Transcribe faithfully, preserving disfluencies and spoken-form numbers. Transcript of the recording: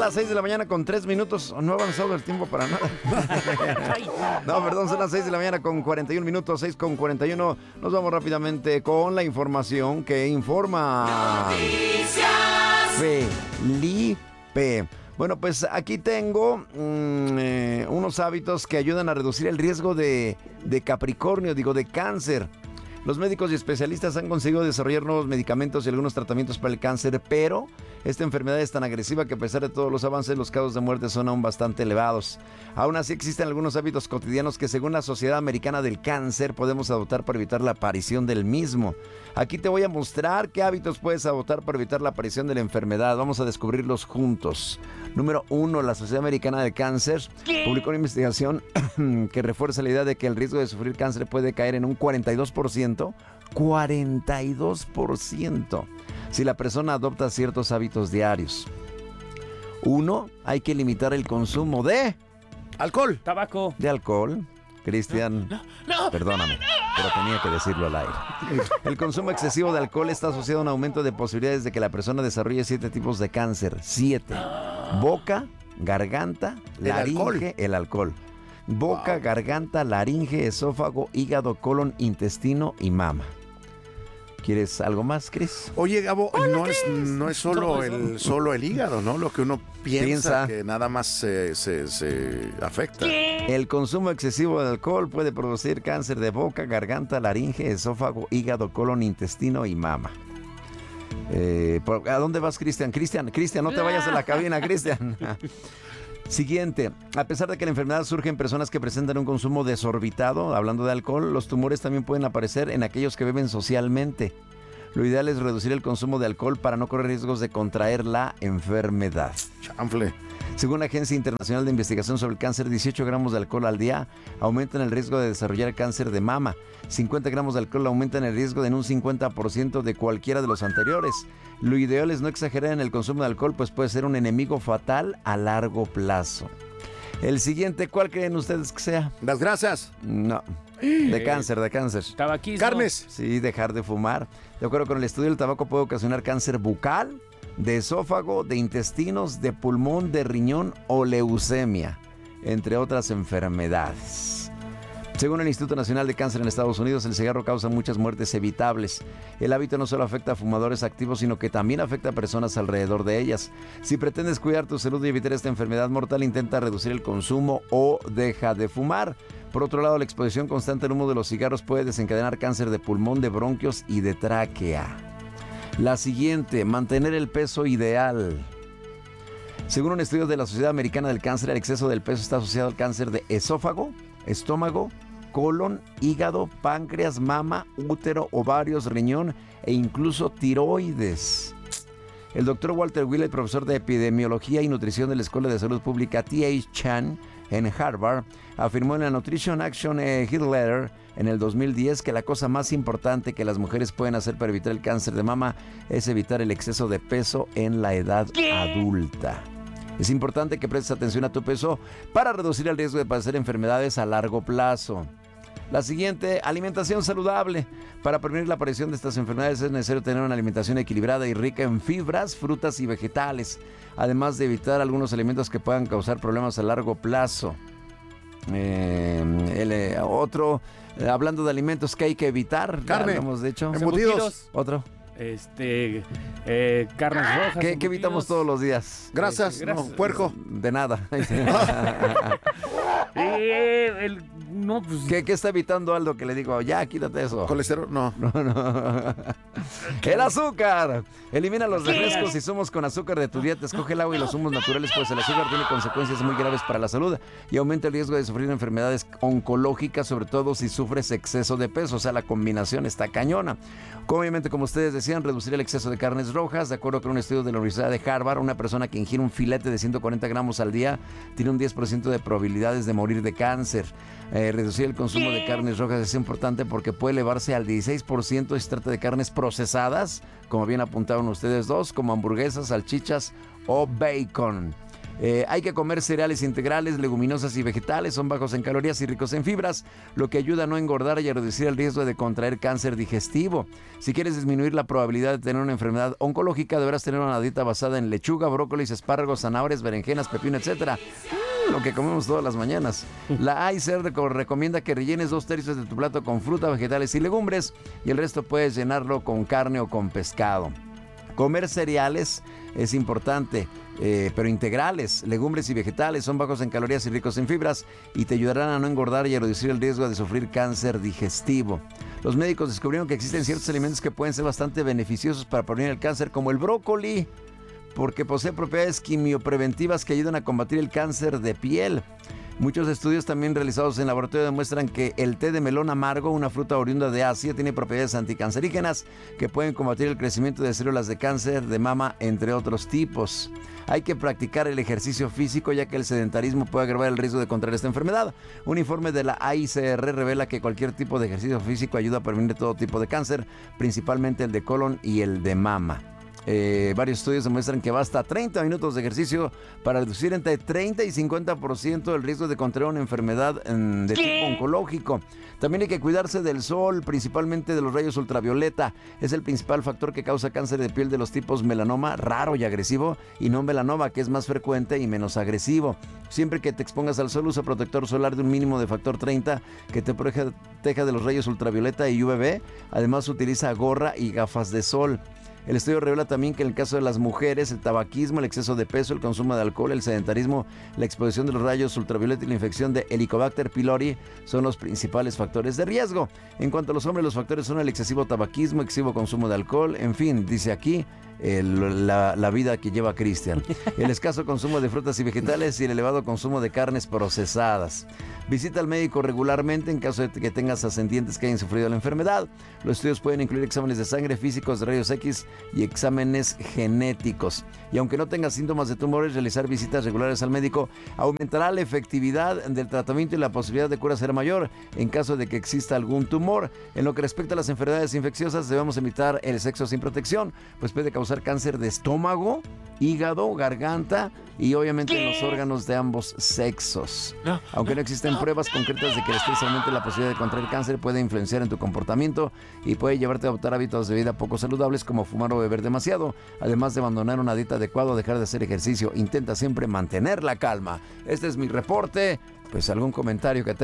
las seis de la mañana con tres minutos. No ha avanzado el tiempo para nada. No, perdón, son las seis de la mañana con cuarenta y un minutos, seis con cuarenta y uno. Nos vamos rápidamente con la información que informa Felipe. Bueno, pues aquí tengo mmm, eh, unos hábitos que ayudan a reducir el riesgo de, de Capricornio, digo, de cáncer. Los médicos y especialistas han conseguido desarrollar nuevos medicamentos y algunos tratamientos para el cáncer, pero esta enfermedad es tan agresiva que a pesar de todos los avances, los casos de muerte son aún bastante elevados. Aún así existen algunos hábitos cotidianos que según la Sociedad Americana del Cáncer podemos adoptar para evitar la aparición del mismo. Aquí te voy a mostrar qué hábitos puedes adoptar para evitar la aparición de la enfermedad. Vamos a descubrirlos juntos. Número uno, la Sociedad Americana del Cáncer publicó una investigación que refuerza la idea de que el riesgo de sufrir cáncer puede caer en un cuarenta y dos por ciento. cuarenta y dos por ciento si la persona adopta ciertos hábitos diarios. Uno, hay que limitar el consumo de alcohol, tabaco, de alcohol. Cristian, no, no, no, perdóname, no, no. pero tenía que decirlo al aire. El consumo excesivo de alcohol está asociado a un aumento de posibilidades de que la persona desarrolle siete tipos de cáncer. Siete. Boca, garganta, laringe, el alcohol. Boca, wow. garganta, laringe, esófago, hígado, colon, intestino y mama. ¿Quieres algo más, Cris? Oye, Gabo, Hola, no, es, no es solo el, solo el hígado, ¿no? Lo que uno piensa, piensa. que nada más se, se, se afecta. ¿Qué? El consumo excesivo de alcohol puede producir cáncer de boca, garganta, laringe, esófago, hígado, colon, intestino y mama. Eh, ¿A dónde vas, Cristian? Cristian, Cristian, no te vayas a la cabina, Cristian. Siguiente, a pesar de que la enfermedad surge en personas que presentan un consumo desorbitado, hablando de alcohol, los tumores también pueden aparecer en aquellos que beben socialmente. Lo ideal es reducir el consumo de alcohol para no correr riesgos de contraer la enfermedad. Chanfle. Según la Agencia Internacional de Investigación sobre el Cáncer, dieciocho gramos de alcohol al día aumentan el riesgo de desarrollar cáncer de mama. cincuenta gramos de alcohol aumentan el riesgo de en un cincuenta por ciento de cualquiera de los anteriores. Lo ideal es no exagerar en el consumo de alcohol, pues puede ser un enemigo fatal a largo plazo. El siguiente, ¿cuál creen ustedes que sea? Las grasas. No. De cáncer, de cáncer. Tabaquismo. Carnes. Sí, dejar de fumar. De acuerdo con el estudio, el tabaco puede ocasionar cáncer bucal, de esófago, de intestinos, de pulmón, de riñón o leucemia, entre otras enfermedades. Según el Instituto Nacional de Cáncer en Estados Unidos, el cigarro causa muchas muertes evitables. El hábito no solo afecta a fumadores activos, sino que también afecta a personas alrededor de ellas. Si pretendes cuidar tu salud y evitar esta enfermedad mortal, intenta reducir el consumo o deja de fumar. Por otro lado, la exposición constante al humo de los cigarros puede desencadenar cáncer de pulmón, de bronquios y de tráquea. La siguiente, mantener el peso ideal. Según un estudio de la Sociedad Americana del Cáncer, el exceso del peso está asociado al cáncer de esófago, estómago, colon, hígado, páncreas, mama, útero, ovarios, riñón e incluso tiroides. El doctor Walter Willett, profesor de epidemiología y nutrición de la Escuela de Salud Pública T H Chan en Harvard, afirmó en la Nutrition Action eh, Health Letter en el dos mil diez que la cosa más importante que las mujeres pueden hacer para evitar el cáncer de mama es evitar el exceso de peso en la edad ¿Qué? adulta. Es importante que prestes atención a tu peso para reducir el riesgo de padecer enfermedades a largo plazo. La siguiente, alimentación saludable. Para prevenir la aparición de estas enfermedades es necesario tener una alimentación equilibrada y rica en fibras, frutas y vegetales, además de evitar algunos alimentos que puedan causar problemas a largo plazo. Eh, el, eh, otro, eh, hablando de alimentos que hay que evitar, carne, ya hemos dicho. Embutidos. Otro. Este, eh, carnes rojas. ¿Qué, ¿Qué evitamos todos los días? Grasas, este, grasas. No, puerco. De nada. eh, el, no, pues. ¿Qué, ¿Qué está evitando Aldo que le digo? Ya, quítate eso. Colesterol, no. No, no. El azúcar. Elimina los refrescos y zumos con azúcar de tu dieta. Escoge el agua y los zumos naturales, pues el azúcar tiene consecuencias muy graves para la salud y aumenta el riesgo de sufrir enfermedades oncológicas, sobre todo si sufres exceso de peso. O sea, la combinación está cañona. Obviamente, como ustedes decían, reducir el exceso de carnes rojas. De acuerdo con un estudio de la Universidad de Harvard, una persona que ingiere un filete de ciento cuarenta gramos al día tiene un diez por ciento de probabilidades de morir de cáncer. Eh, reducir el consumo de carnes rojas es importante porque puede elevarse al dieciséis por ciento si se trata de carnes procesadas, como bien apuntaron ustedes dos, como hamburguesas, salchichas o bacon. Eh, hay que comer cereales integrales, leguminosas y vegetales, son bajos en calorías y ricos en fibras, lo que ayuda a no engordar y a reducir el riesgo de contraer cáncer digestivo. Si quieres disminuir la probabilidad de tener una enfermedad oncológica, deberás tener una dieta basada en lechuga, brócolis, espárragos, zanahorias, berenjenas, pepino, etcétera. Lo que comemos todas las mañanas. La A I C E R recomienda que rellenes dos tercios de tu plato con fruta, vegetales y legumbres, y el resto puedes llenarlo con carne o con pescado. Comer cereales es importante, eh, pero integrales, legumbres y vegetales son bajos en calorías y ricos en fibras y te ayudarán a no engordar y a reducir el riesgo de sufrir cáncer digestivo. Los médicos descubrieron que existen ciertos alimentos que pueden ser bastante beneficiosos para prevenir el cáncer, como el brócoli, porque posee propiedades quimiopreventivas que ayudan a combatir el cáncer de piel. Muchos estudios también realizados en laboratorio demuestran que el té de melón amargo, una fruta oriunda de Asia, tiene propiedades anticancerígenas que pueden combatir el crecimiento de células de cáncer de mama, entre otros tipos. Hay que practicar el ejercicio físico, ya que el sedentarismo puede agravar el riesgo de contraer esta enfermedad. Un informe de la A I C E R revela que cualquier tipo de ejercicio físico ayuda a prevenir todo tipo de cáncer, principalmente el de colon y el de mama. Eh, varios estudios demuestran que basta treinta minutos de ejercicio para reducir entre treinta y cincuenta por ciento el riesgo de contraer una enfermedad de tipo oncológico. También hay que cuidarse del sol, principalmente de los rayos ultravioleta. Es el principal factor que causa cáncer de piel de los tipos melanoma raro y agresivo, y no melanoma, que es más frecuente y menos agresivo. Siempre que te expongas al sol, usa protector solar de un mínimo de factor treinta que te proteja de los rayos ultravioleta y U V B. Además, utiliza gorra y gafas de sol. El estudio revela también que en el caso de las mujeres, el tabaquismo, el exceso de peso, el consumo de alcohol, el sedentarismo, la exposición de los rayos ultravioleta y la infección de Helicobacter pylori son los principales factores de riesgo. En cuanto a los hombres, los factores son el excesivo tabaquismo, excesivo consumo de alcohol, en fin, dice aquí, el, la, la vida que lleva Cristian. El escaso consumo de frutas y vegetales y el elevado consumo de carnes procesadas. Visita al médico regularmente en caso de que tengas ascendientes que hayan sufrido la enfermedad. Los estudios pueden incluir exámenes de sangre, físicos, de rayos X y exámenes genéticos. Y aunque no tengas síntomas de tumores, realizar visitas regulares al médico aumentará la efectividad del tratamiento y la posibilidad de cura será mayor en caso de que exista algún tumor. En lo que respecta a las enfermedades infecciosas, debemos evitar el sexo sin protección, pues puede causar cáncer de estómago, hígado, garganta y obviamente ¿Qué? en los órganos de ambos sexos. No, Aunque no existen no, pruebas no, concretas de que el estrés aumente la posibilidad de contraer cáncer, puede influenciar en tu comportamiento y puede llevarte a adoptar hábitos de vida poco saludables como fumar o beber demasiado, además de abandonar una dieta adecuada o dejar de hacer ejercicio. Intenta siempre mantener la calma. Este es mi reporte. Pues algún comentario que te